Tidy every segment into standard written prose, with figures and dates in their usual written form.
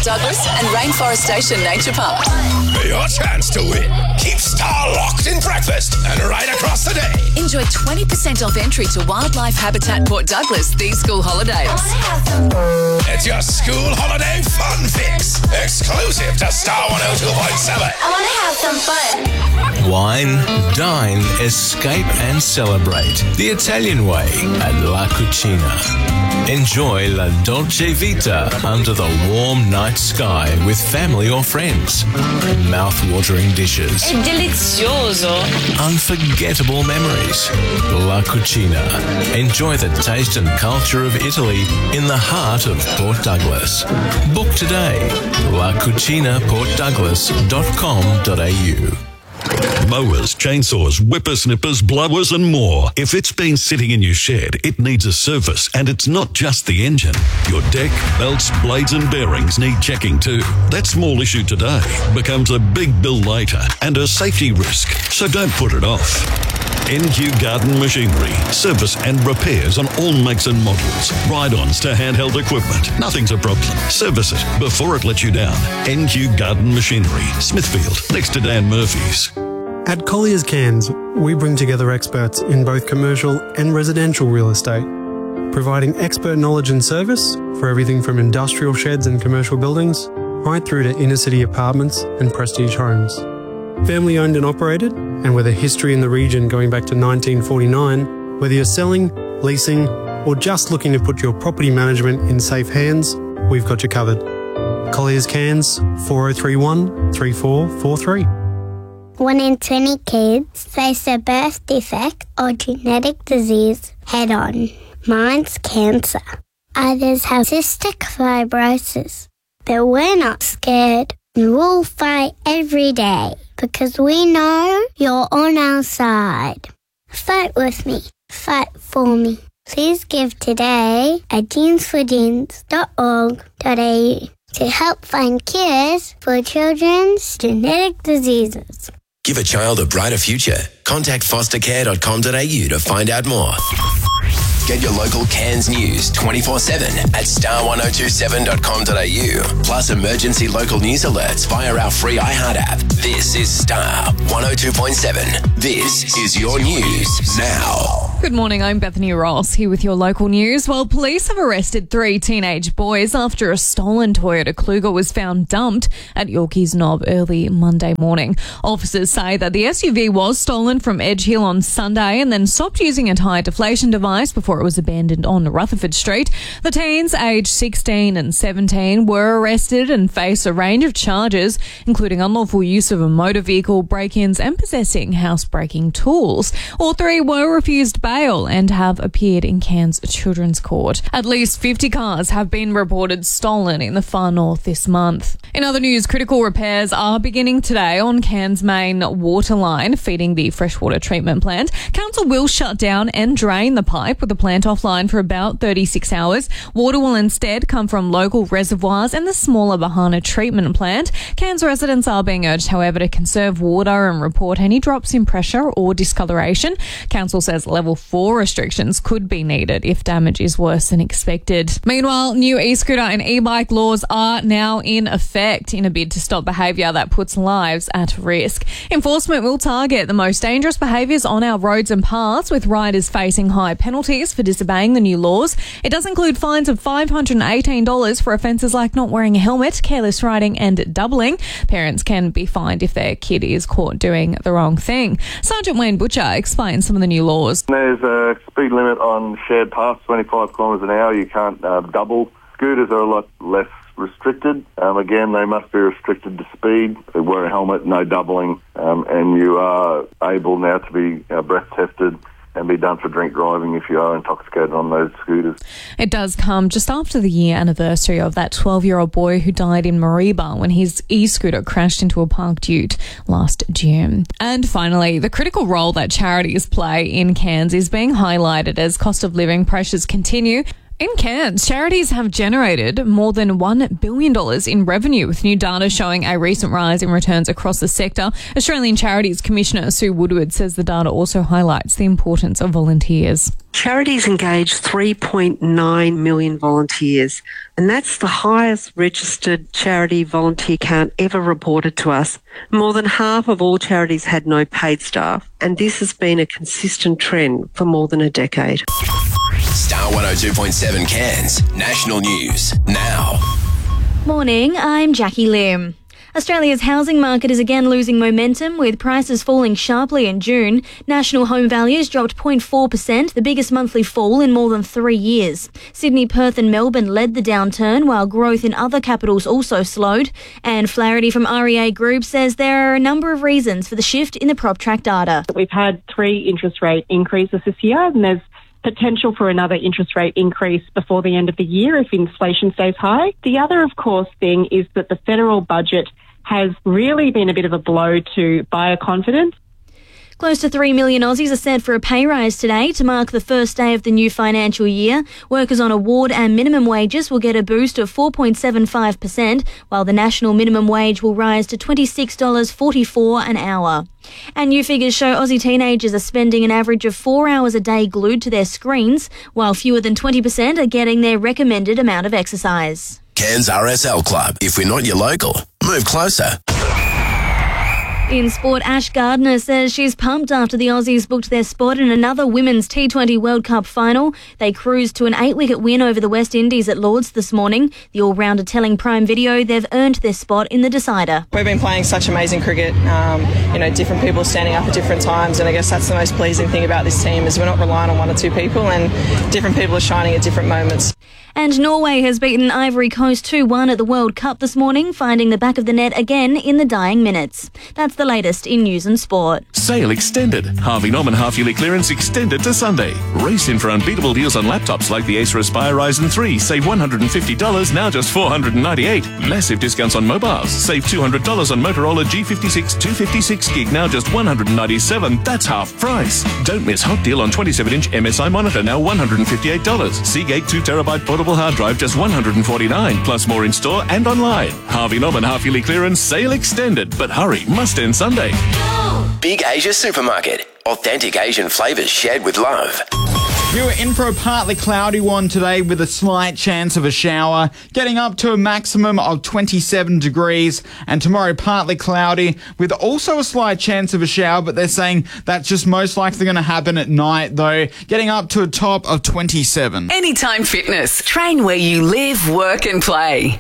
Port Douglas and Rainforestation Nature Park. Your chance to win. Keep Star locked in breakfast and right across the day. Enjoy 20% off entry to Wildlife Habitat Port Douglas these school holidays. It's your school holiday fun fix. Exclusive to Star 102.7. I want to have some fun. Wine, dine, escape and celebrate the Italian way at La Cucina. Enjoy La Dolce Vita under the warm night sky with family or friends. Mouth-watering dishes. È delizioso. Unforgettable memories. La Cucina. Enjoy the taste and culture of Italy in the heart of Port Douglas. Book today. lacucinaportdouglas.com.au. Mowers, chainsaws, whippersnippers, blowers and more. If it's been sitting in your shed, it needs a service, and it's not just the engine. Your deck, belts, blades and bearings need checking too. That small issue today becomes a big bill later and a safety risk, so don't put it off. NQ Garden Machinery. Service and repairs on all makes and models. Ride-ons to handheld equipment. Nothing's a problem. Service it before it lets you down. NQ Garden Machinery. Smithfield, next to Dan Murphy's. At Collier's Cairns, we bring together experts in both commercial and residential real estate, providing expert knowledge and service for everything from industrial sheds and commercial buildings right through to inner-city apartments and prestige homes. Family owned and operated, and with a history in the region going back to 1949, whether you're selling, leasing, or just looking to put your property management in safe hands, we've got you covered. Collier's Cairns, 4031 3443. 1 in 20 kids face a birth defect or genetic disease head-on. Mine's cancer. Others have cystic fibrosis. But we're not scared. We'll fight every day because we know you're on our side. Fight with me. Fight for me. Please give today at genesforgenes.org.au to help find cures for children's genetic diseases. Give a child a brighter future. Contact fostercare.com.au to find out more. Get your local Cairns news 24/7 at star1027.com.au. Plus emergency local news alerts via our free iHeart app. This is Star 102.7. This is your news now. Good morning, I'm Bethany Ross here with your local news. Well, police have arrested 3 teenage boys after a stolen Toyota Kluger was found dumped at Yorkeys Knob early Monday morning. Officers say that the SUV was stolen from Edge Hill on Sunday and then stopped using a tyre deflation device before it was abandoned on Rutherford Street. The teens, aged 16 and 17, were arrested and face a range of charges, including unlawful use of a motor vehicle, break-ins and possessing housebreaking tools. All 3 were refused bail and have appeared in Cairns Children's Court. At least 50 cars have been reported stolen in the far north this month. In other news, critical repairs are beginning today on Cairns' main water line feeding the freshwater treatment plant. Council will shut down and drain the pipe with the plant offline for about 36 hours. Water will instead come from local reservoirs and the smaller Bahana treatment plant. Cairns residents are being urged, however, to conserve water and report any drops in pressure or discoloration. Council says level 4 restrictions could be needed if damage is worse than expected. Meanwhile, new e-scooter and e-bike laws are now in effect in a bid to stop behaviour that puts lives at risk. Enforcement will target the most dangerous behaviours on our roads and paths, with riders facing high penalties for disobeying the new laws. It does include fines of $518 for offences like not wearing a helmet, careless riding and doubling. Parents can be fined if their kid is caught doing the wrong thing. Sergeant Wayne Butcher explains some of the new laws. There's a speed limit on shared paths, 25 kilometres an hour. You can't double. Scooters are a lot less restricted. Again, they must be restricted to speed. They wear a helmet, no doubling, and you are able now to be breath tested and be done for drink driving if you are intoxicated on those scooters. It does come just after the year anniversary of that 12-year-old boy who died in Mareeba when his e-scooter crashed into a parked ute last June. And finally, the critical role that charities play in Cairns is being highlighted as cost of living pressures continue. In Cairns, charities have generated more than $1 billion in revenue, with new data showing a recent rise in returns across the sector. Australian Charities Commissioner Sue Woodward says the data also highlights the importance of volunteers. Charities engage 3.9 million volunteers, and that's the highest registered charity volunteer count ever reported to us. More than half of all charities had no paid staff, and this has been a consistent trend for more than a decade. Star 102.7 Cairns. National news now. Morning, I'm Jackie Lim. Australia's housing market is again losing momentum, with prices falling sharply in June. National home values dropped 0.4%, the biggest monthly fall in more than 3 years. Sydney, Perth and Melbourne led the downturn, while growth in other capitals also slowed. And Flaherty from REA Group says there are a number of reasons for the shift in the PropTrack data. We've had 3 interest rate increases this year, and there's potential for another interest rate increase before the end of the year if inflation stays high. The other, of course, thing is that the federal budget has really been a bit of a blow to buyer confidence. Close to 3 million Aussies are set for a pay rise today to mark the first day of the new financial year. Workers on award and minimum wages will get a boost of 4.75%, while the national minimum wage will rise to $26.44 an hour. And new figures show Aussie teenagers are spending an average of 4 hours a day glued to their screens, while fewer than 20% are getting their recommended amount of exercise. Cairns RSL Club. If we're not your local, move closer. In sport, Ash Gardner says she's pumped after the Aussies booked their spot in another Women's T20 World Cup final. They cruised to an 8-wicket win over the West Indies at Lords this morning. The all-rounder telling Prime Video they've earned their spot in the decider. We've been playing such amazing cricket, different people standing up at different times, and I guess that's the most pleasing thing about this team is we're not relying on 1 or 2 people, and different people are shining at different moments. And Norway has beaten Ivory Coast 2-1 at the World Cup this morning, finding the back of the net again in the dying minutes. That's the latest in news and sport. Sale extended. Harvey Norman half-yearly clearance extended to Sunday. Race in for unbeatable deals on laptops like the Acer Aspire Ryzen 3. Save $150, now just $498. Massive discounts on mobiles. Save $200 on Motorola G56 256 gig, now just $197. That's half price. Don't miss hot deal on 27-inch MSI monitor, now $158. Seagate 2TB portable hard drive, just $149. Plus more in store and online. Harvey Norman half-yearly clearance sale extended. But hurry, must end Sunday. Big Asia Supermarket. Authentic Asian flavours shared with love. You are in for a partly cloudy one today with a slight chance of a shower, getting up to a maximum of 27 degrees. And tomorrow, partly cloudy with also a slight chance of a shower, but they're saying that's just most likely going to happen at night, though, getting up to a top of 27. Anytime Fitness. Train where you live, work and play.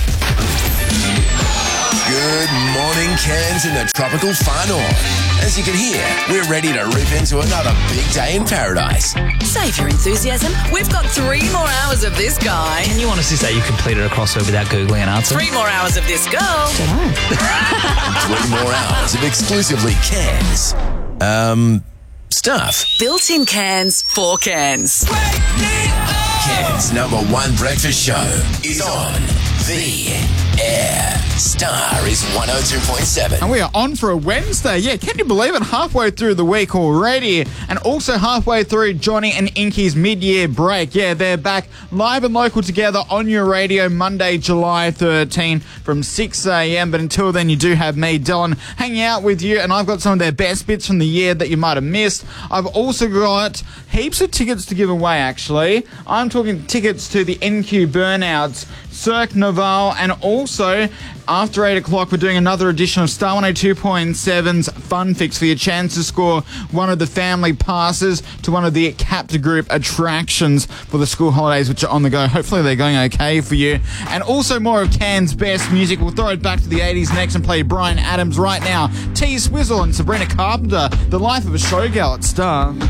Good morning, Cairns in the tropical far north. As you can hear, we're ready to rip into another big day in paradise. Save your enthusiasm. We've got 3 more hours of this guy. Can you honestly say you completed a crossover without Googling an answer? 3 more hours of this girl. And 3 more hours of exclusively Cairns stuff. Built-in cans for cans. Cairns' #1 breakfast show is on the air. Star is 102.7. And we are on for a Wednesday. Yeah, can you believe it? Halfway through the week already. And also halfway through Johnny and Inky's mid-year break. Yeah, they're back live and local together on your radio Monday, July 13 from 6 a.m. But until then, you do have me, Dylan, hanging out with you. And I've got some of their best bits from the year that you might have missed. I've also got heaps of tickets to give away, actually. I'm talking tickets to the NQ Burnouts, Cirque Naval, and also after 8 o'clock, we're doing another edition of Star 102.7's Fun Fix for your chance to score one of the family passes to one of the Capta Group attractions for the school holidays, which are on the go. Hopefully they're going okay for you. And also more of Cairns' best music. We'll throw it back to the 80s next and play Bryan Adams right now. T Swizzle and Sabrina Carpenter, The Life of a Showgirl at Star.